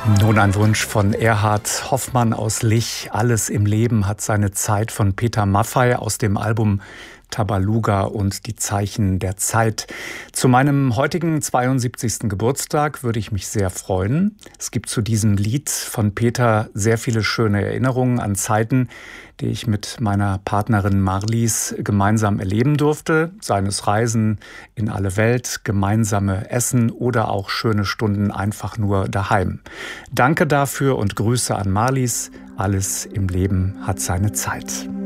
Nun ein Wunsch von Erhard Hoffmann aus Lich. Alles im Leben hat seine Zeit von Peter Maffay aus dem Album Tabaluga und die Zeichen der Zeit. Zu meinem heutigen 72. Geburtstag würde ich mich sehr freuen. Es gibt zu diesem Lied von Peter sehr viele schöne Erinnerungen an Zeiten, die ich mit meiner Partnerin Marlies gemeinsam erleben durfte. Seien es Reisen in alle Welt, gemeinsame Essen oder auch schöne Stunden einfach nur daheim. Danke dafür und Grüße an Marlies. Alles im Leben hat seine Zeit.